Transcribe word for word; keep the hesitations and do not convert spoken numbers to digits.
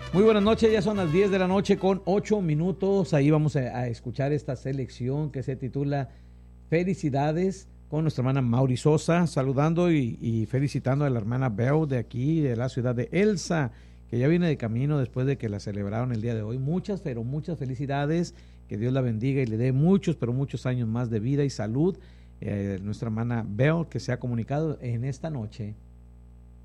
Muy buenas noches, ya son las diez de la noche con ocho minutos. Ahí vamos a, a escuchar esta selección que se titula Felicidades con nuestra hermana Mauri Sosa, saludando y, y felicitando a la hermana Bell de aquí, de la ciudad de Elsa, que ya viene de camino después de que la celebraron el día de hoy. Muchas, pero muchas felicidades, que Dios la bendiga y le dé muchos, pero muchos años más de vida y salud. Eh, nuestra hermana Bell, que se ha comunicado en esta noche